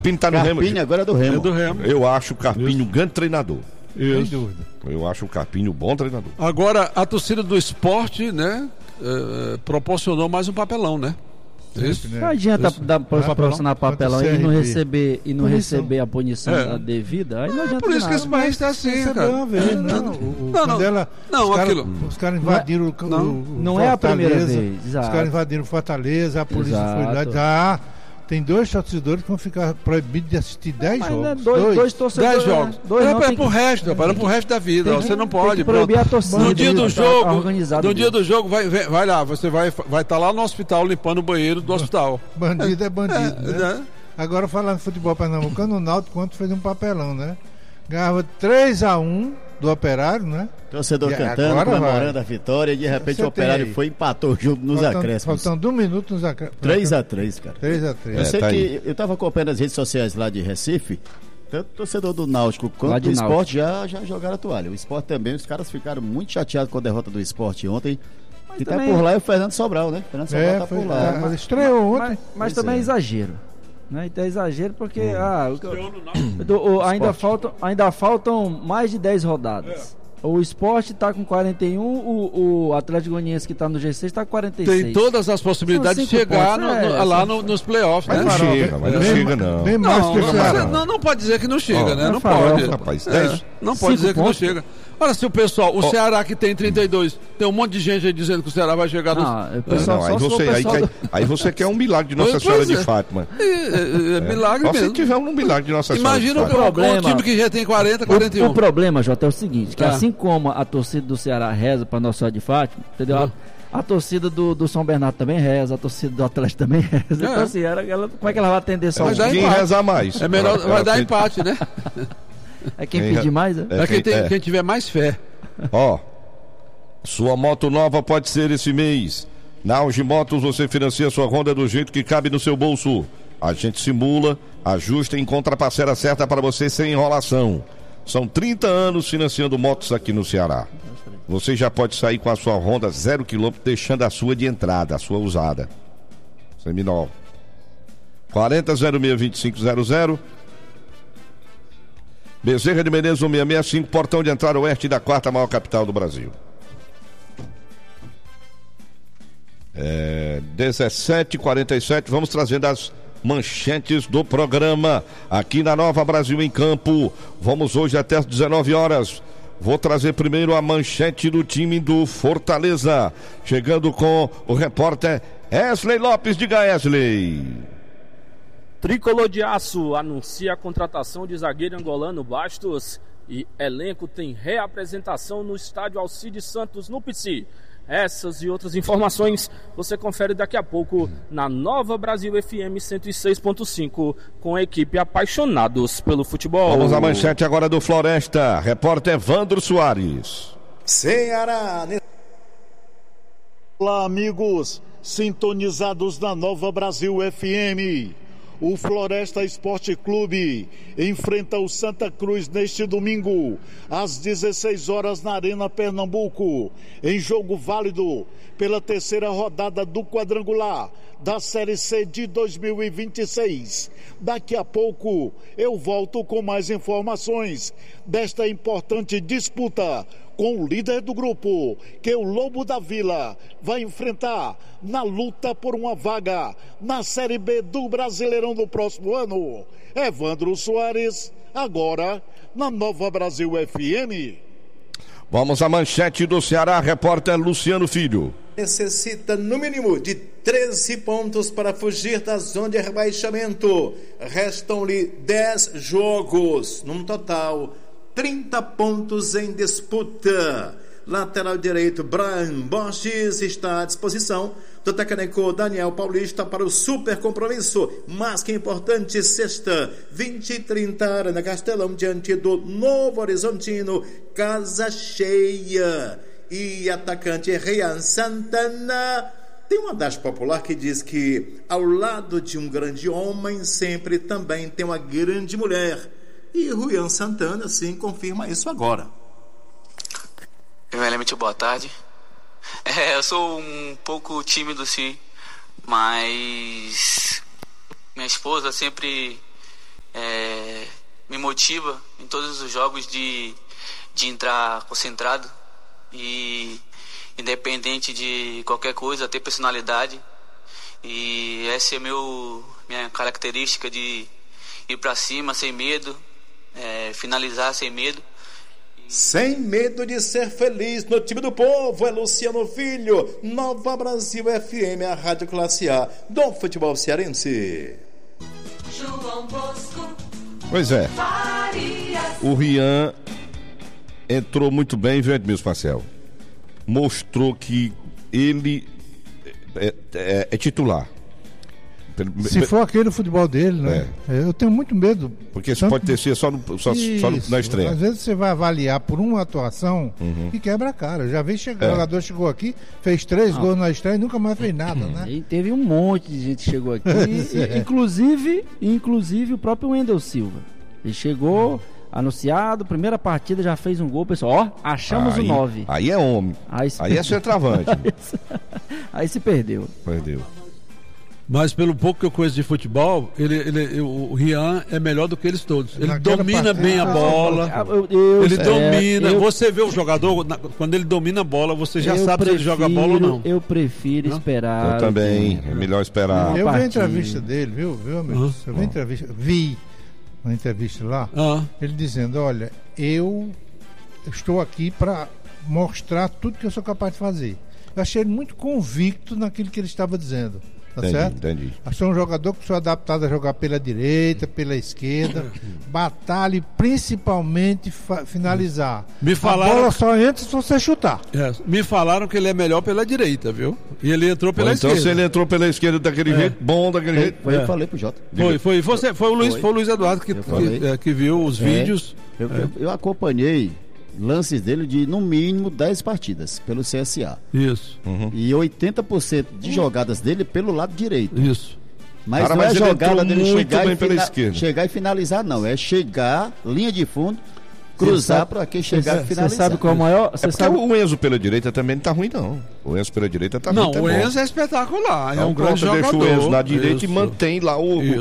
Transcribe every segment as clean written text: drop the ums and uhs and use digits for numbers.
Carpini tá no Remo. Carpini agora é do Remo. Eu acho o Carpini um grande treinador. Sem dúvida. Eu acho o Carpini um bom treinador. Agora, a torcida do esporte, né, proporcionou mais um papelão, né? Isso. Não adianta proporcionar papelão e não receber a punição devida. Aí não adianta por isso que esse país está assim, cara. Os caras invadiram o não é a primeira vez. Os caras invadiram o Fortaleza, a polícia foi lá. Tem 2 torcedores que vão ficar proibidos de assistir 10 jogos. Dois torcedores. 10 jogos. É pro resto, rapaz. É pro resto da vida. Você não pode. Proibir a torcida. No dia do jogo, vai lá. Você vai estar lá no hospital limpando o banheiro do hospital. Bandido é bandido, né? Agora, falando de futebol pernambucano, o Náutico ontem fez um papelão, né? Ganhava 3-1 do Operário, né? Torcedor cantando, comemorando a vitória, e de repente o Operário foi e empatou junto nos acréscimos. Faltando 1 minuto nos acréscimos. 3-3, cara. 3-3. Eu sei que eu estava acompanhando as redes sociais lá de Recife, tanto o torcedor do Náutico quanto do Sport já jogaram a toalha. O Sport também, os caras ficaram muito chateados com a derrota do Sport ontem. Quem tá por lá é o Fernando Sobral, né? Fernando Sobral tá por lá. Mas estreou ontem. Mas também é exagero. Né? Então é exagero porque ainda faltam mais de 10 rodadas. O Sport está com 41, o Atlético Goianiense que está no G6 está com 46. Tem todas as possibilidades de chegar lá nos playoffs, né? Mas não chega, não. Bem mais que não pode dizer que não chega, né? Não pode. Rapaz, não pode dizer que não chega. Olha, se o pessoal, o Ceará que tem 32, tem um monte de gente aí dizendo que o Ceará vai chegar nos... Aí você quer um milagre de Nossa Senhora de Fátima. Milagre mesmo. Se tiver um milagre de Nossa Senhora de Fátima. Imagina um time que já tem 40, 41. O problema, Jota, é o seguinte, que assim como a torcida do Ceará reza para Nossa Senhora de Fátima, entendeu? A torcida do São Bernardo também reza, a torcida do Atlético também reza. Então assim, como é que ela vai atender só quem rezar mais? É melhor, vai dar empate, né? É quem pedir mais, né? Quem tiver mais fé. Sua moto nova pode ser esse mês. Na Auge Motos você financia sua Honda do jeito que cabe no seu bolso. A gente simula, ajusta e encontra a parceira certa para você sem enrolação. São 30 anos financiando motos aqui no Ceará. Você já pode sair com a sua Honda 0 km, deixando a sua de entrada, a sua usada. Seminol. 40062500. Bezerra de Menezes 1665, portão de entrada oeste da 4ª maior capital do Brasil. 17h47, vamos trazendo as manchetes do programa aqui na Nova Brasil em Campo. Vamos hoje até às 19 horas. Vou trazer primeiro a manchete do time do Fortaleza, chegando com o repórter Wesley Lopes. Diga, Wesley. Tricolor de Aço anuncia a contratação de zagueiro angolano Bastos e elenco tem reapresentação no estádio Alcides Santos no Pici. Essas e outras informações você confere daqui a pouco na Nova Brasil FM 106.5 com a equipe Apaixonados pelo Futebol. Vamos à manchete agora do Floresta, repórter Evandro Soares. Ceará. Olá, amigos sintonizados na Nova Brasil FM. O Floresta Esporte Clube enfrenta o Santa Cruz neste domingo, às 16 horas na Arena Pernambuco, em jogo válido pela 3ª rodada do quadrangular da Série C de 2026. Daqui a pouco eu volto com mais informações desta importante disputa com o líder do grupo, que o Lobo da Vila vai enfrentar na luta por uma vaga na Série B do Brasileirão do próximo ano. Evandro Soares, agora na Nova Brasil FM. Vamos à manchete do Ceará, repórter Luciano Filho. Necessita no mínimo de 13 pontos para fugir da zona de rebaixamento. Restam-lhe 10 jogos, num total 30 pontos em disputa. Lateral direito Brian Borges está à disposição do técnico Daniel Paulista para o super compromisso, mas que importante, sexta, 20h30, Arena Castelão, diante do Novo Horizontino, casa cheia. E atacante Rian Santana. Tem uma adagem popular que diz que ao lado de um grande homem sempre também tem uma grande mulher. E Rian Santana, sim, confirma isso agora. Primeiramente, boa tarde. Eu sou um pouco tímido, sim, mas minha esposa sempre motiva em todos os jogos de entrar concentrado e independente de qualquer coisa, ter personalidade. E essa é minha característica de ir para cima sem medo, finalizar sem medo. Sem medo de ser feliz no time do povo, é Luciano Filho, Nova Brasil FM, a Rádio Classe A do futebol cearense. João Bosco. Pois é. O Rian entrou muito bem, viu, Edmilson Marcel? Mostrou que ele é titular. Se for aquele futebol dele, né? Eu tenho muito medo. Porque isso pode ter sido só na estreia. Às vezes você vai avaliar por uma atuação e quebra a cara. Já vi o jogador chegou aqui, fez 3 gols na estreia e nunca mais fez nada, né? E teve um monte de gente que chegou aqui, inclusive o próprio Wendel Silva. Ele chegou anunciado, primeira partida, já fez um gol, pessoal. Achamos o 9. Aí é homem. Aí é centroavante. Aí se perdeu. Mas pelo pouco que eu conheço de futebol, o Rian é melhor do que eles todos. Ele domina bem a bola. Ele domina. Você vê o jogador, quando ele domina a bola, você já sabe se ele joga bola ou não. Eu prefiro esperar. Eu também. É melhor esperar. Eu vi a entrevista dele, viu amigo? Eu vi uma entrevista lá, ele dizendo, olha, eu estou aqui para mostrar tudo que eu sou capaz de fazer. Eu achei ele muito convicto naquilo que ele estava dizendo. Tá certo? Entendi. Achei um jogador que sou adaptado a jogar pela direita, pela esquerda, batalhe principalmente finalizar. Me falaram... A bola só entra se você chutar. Me falaram que ele é melhor pela direita, viu? E ele entrou pela esquerda. Então se ele entrou pela esquerda daquele jeito, bom daquele jeito. Eu falei pro Jota. Foi o Luiz Eduardo que viu os vídeos. Eu acompanhei lances dele de no mínimo 10 partidas pelo CSA. Isso. E 80% de jogadas dele pelo lado direito. Isso. Mas não é jogada dele chegar e finalizar, não. É chegar, linha de fundo, cruzar para quem chegar e finalizar. Você sabe qual é o maior? O Enzo pela direita também não tá ruim, não. O Enzo pela direita tá ruim. Não, o Enzo é espetacular. É um grande jogador. Deixa o Enzo na direita e mantém lá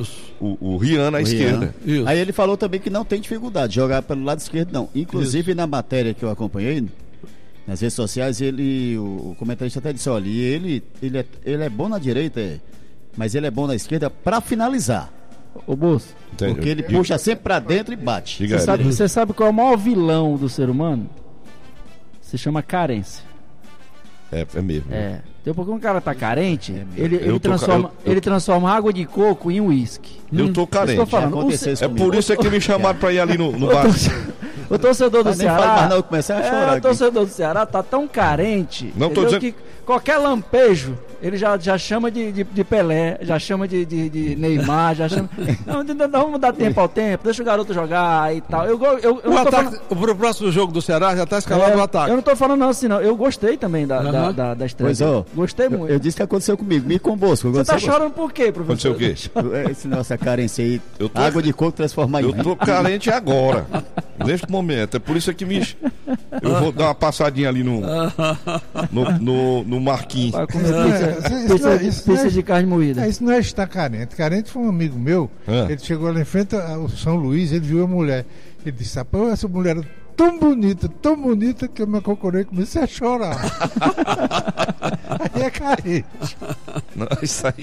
o Rian na esquerda. Aí ele falou também que não tem dificuldade de jogar pelo lado esquerdo, não. Inclusive na matéria que eu acompanhei nas redes sociais, o comentarista até disse, olha, ele é bom na direita, mas ele é bom na esquerda para finalizar. O Bolso. Porque ele puxa sempre pra dentro e bate. Você sabe qual é o maior vilão do ser humano? Se chama carência. É mesmo. Então, porque um cara tá carente, ele transforma água de coco em uísque. Eu tô carente. Por isso que me chamaram pra ir ali no bar. O torcedor do Ceará. Eu comecei a chorar. O torcedor do Ceará tá tão carente. Não tô dizendo... que qualquer lampejo ele já chama de Pelé, já chama de Neymar, já chama. Não, vamos dar tempo ao tempo, deixa o garoto jogar e tal. Pro próximo jogo do Ceará já tá escalado o ataque. Eu não tô falando não assim, não. Eu gostei também da estreia. Pois gostei muito. Eu disse que aconteceu comigo, me com o Bosco. Você tá chorando por quê, professor? Aconteceu o quê? Essa carência aí, água de coco transformar em... Eu tô carente agora, neste momento. É por isso que eu vou dar uma passadinha ali no Marquinhos. Vai comer pizza de carne moída. Isso não é estar carente. Carente foi um amigo meu. Ele chegou lá em frente ao São Luís, ele viu a mulher. Ele disse, rapaz, essa mulher era tão bonita que eu me acocorei e comecei a chorar. Aí é carente. Não, isso aí.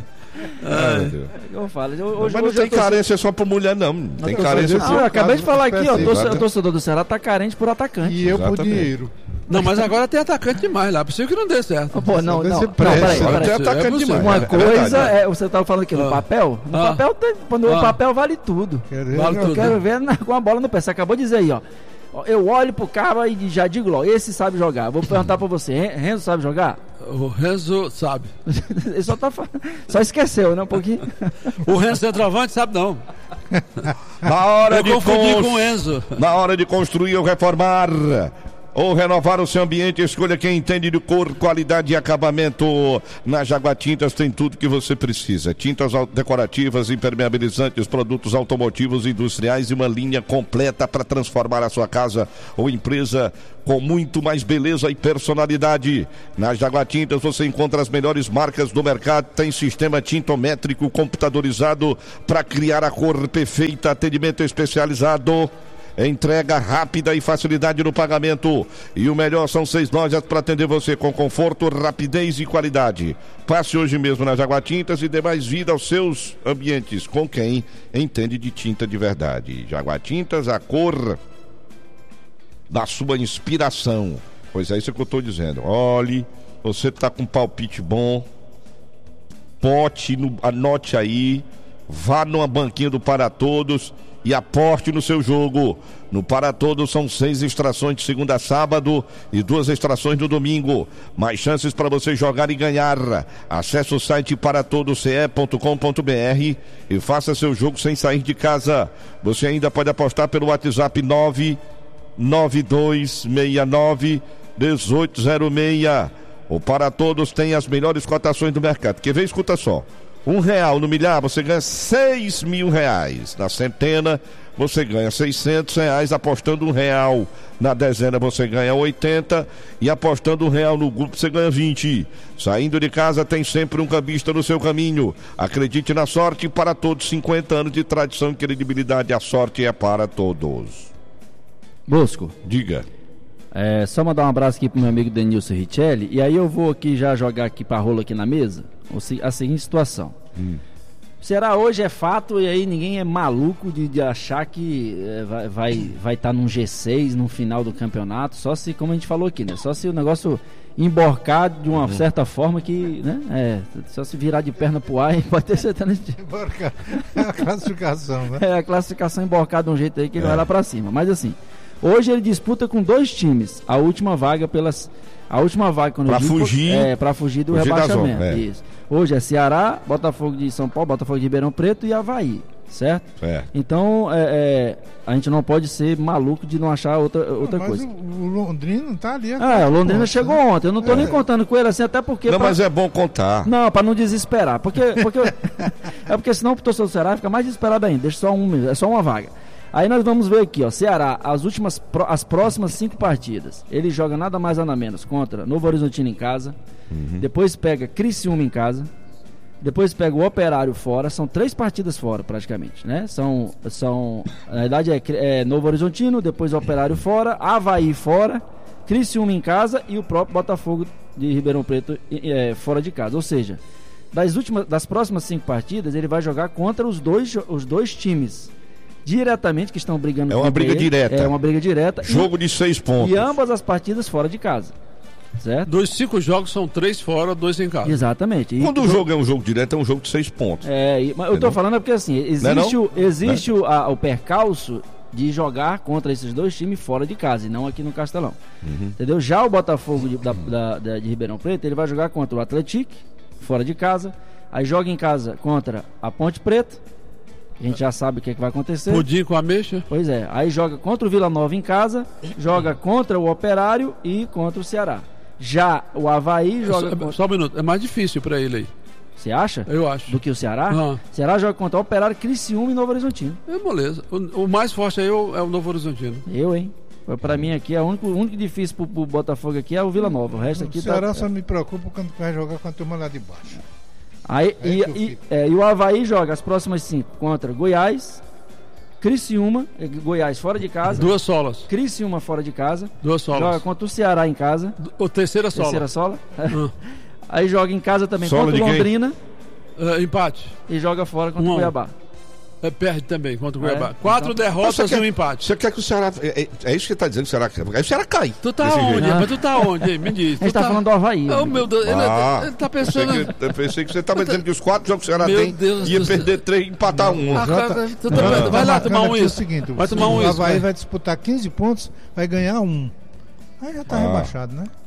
Eu falo. Mas não tem carência só por mulher, não. Tem carência por... Eu acabei de falar aqui, o torcedor do Ceará tá carente por atacante. E eu por dinheiro. Não, mas agora tem atacante demais lá. Possível que não dê certo. Pô, não. Peraí. Tem atacante demais. Uma coisa você tava falando aqui no papel. No papel, quando o papel vale tudo. Eu quero ver com a bola no pé. Você acabou de dizer aí, ó. Eu olho pro cara e já digo logo, esse sabe jogar. Vou perguntar pra você, Renzo sabe jogar? O Renzo sabe. Ele só esqueceu, né, um pouquinho. O Renzo centroavante sabe não. Na hora eu confundi com o Enzo. Na hora de construir ou reformar, ou renovar o seu ambiente, escolha quem entende de cor, qualidade e acabamento. Na Jaguatintas tem tudo que você precisa. Tintas decorativas, impermeabilizantes, produtos automotivos e industriais e uma linha completa para transformar a sua casa ou empresa com muito mais beleza e personalidade. Na Jaguatintas você encontra as melhores marcas do mercado, tem sistema tintométrico computadorizado para criar a cor perfeita, atendimento especializado, entrega rápida e facilidade no pagamento. E o melhor, são 6 lojas para atender você com conforto, rapidez e qualidade. Passe hoje mesmo na Jaguatintas e dê mais vida aos seus ambientes com quem entende de tinta de verdade. Jaguatintas, a cor da sua inspiração. Pois é isso que eu estou dizendo. Olhe, você está com um palpite bom, anote aí, vá numa banquinha do Para Todos e aposte no seu jogo. No Para Todos são 6 extrações de segunda a sábado e 2 extrações no domingo. Mais chances para você jogar e ganhar. Acesse o site paratodosce.com.br e faça seu jogo sem sair de casa. Você ainda pode apostar pelo WhatsApp 992691806. O Para Todos tem as melhores cotações do mercado. Quer ver? Escuta só. R$1 no milhar, você ganha R$6.000. Na centena, você ganha R$600. Apostando R$1. Na dezena, você ganha 80. E apostando R$1 no grupo, você ganha 20. Saindo de casa, tem sempre um cambista no seu caminho. Acredite na sorte. Para Todos, 50 anos de tradição e credibilidade. A sorte é para todos. Bosco. Diga. Só mandar um abraço aqui pro meu amigo Denilson Richelli. E aí eu vou aqui já jogar aqui pra rola aqui na mesa a seguinte situação. O Ceará hoje é fato, e aí ninguém é maluco de achar que vai estar num G6 no final do campeonato, só se, como a gente falou aqui, né? Só se o negócio emborcar de uma certa forma que, né? Só se virar de perna pro ar e pode ter certeza. Emborcar é a classificação, né? É a classificação emborcada de um jeito aí que ele vai lá pra cima. Mas assim, hoje ele disputa com 2 times a última vaga quando para fugir do rebaixamento. Isso. Hoje é Ceará, Botafogo de São Paulo, Botafogo de Ribeirão Preto e Avaí, certo? Então a gente não pode ser maluco de não achar outra coisa. O Londrina tá ali. O Londrina chegou ontem. Eu não tô nem contando com ele assim, até porque. Não, mas é bom contar. Não, para não desesperar, porque porque senão o torcedor do Ceará fica mais desesperado ainda. Deixa só é só uma vaga. Aí nós vamos ver aqui, ó, Ceará, as próximas 5 partidas. Ele joga nada mais nada menos contra Novo Horizontino em casa, depois pega Criciúma em casa, depois pega o Operário fora. São 3 partidas fora praticamente, né? Na verdade é Novo Horizontino, depois Operário fora, Avaí fora, Criciúma em casa e o próprio Botafogo de Ribeirão Preto fora de casa. Ou seja, das próximas 5 partidas ele vai jogar contra os dois times diretamente que estão brigando. É uma briga direta. É uma briga direta. Jogo de 6 pontos. E ambas as partidas fora de casa. Certo? Dos 5 jogos são 3 fora, 2 em casa. Exatamente. Quando o jogo é um jogo direto, é um jogo de 6 pontos. Mas eu tô falando porque assim, existe o percalço de jogar contra esses 2 times fora de casa e não aqui no Castelão. Entendeu? Já o Botafogo de Ribeirão Preto, ele vai jogar contra o Atlético fora de casa, aí joga em casa contra a Ponte Preta. A gente já sabe o que vai acontecer. Pudim com ameixa. Pois é. Aí joga contra o Vila Nova em casa, joga contra o Operário e contra o Ceará. Já o Avaí joga... Só um minuto. É mais difícil pra ele aí. Você acha? Eu acho. Do que o Ceará? O Ceará joga contra o Operário, Criciúma e Novo Horizontino. Beleza. O mais forte aí é o Novo Horizontino. Pra mim aqui, o único difícil pro Botafogo aqui é o Vila Nova. O resto aqui o Ceará só me preocupa quando vai jogar com a turma lá de baixo. Aí, e o Avaí joga as próximas 5 contra Goiás, Criciúma, Goiás fora de casa. 2 solas. Criciúma fora de casa. 2 solas. Joga contra o Ceará em casa. Terceira sola. Aí joga em casa também sola contra o Londrina. Empate. E joga fora contra o Cuiabá. Perde também contra o Cuiabá. 4 derrotas e um empate. Você quer que o Ceará... É isso que você está dizendo que o Ceará quer. Aí o Ceará cai. Tu tá onde? Mas tu tá onde? Me diz. A gente tá falando do Avaí. Oh, meu Deus. Ele tá pensando... Eu pensei que você estava dizendo que os 4 jogos que o Ceará tem ia perder 3 e empatar 1. Vai lá tomar um isso. Vai tomar um isso. O Avaí vai disputar 15 pontos, vai ganhar 1. Aí já tá rebaixado, né?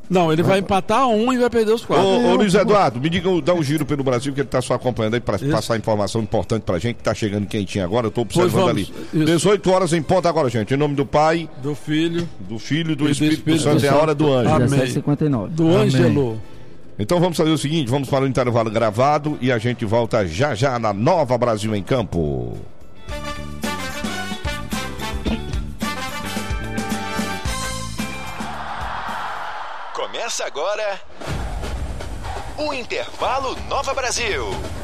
Não, ele vai empatar 1 e vai perder os 4. Ô Luiz Eduardo, me diga, dá um giro pelo Brasil, que ele está só acompanhando aí para passar informação importante pra gente, que tá chegando quentinho agora, eu tô observando ali. Isso. 18 horas em ponto agora, gente. Em nome do Pai, do Filho e do Espírito Santo, é a hora do anjo. Amém. 17h59. Do Ângelo. Então vamos fazer o seguinte, vamos para o intervalo gravado e a gente volta já na Nova Brasil em Campo. Começa agora o Intervalo Nova Brasil.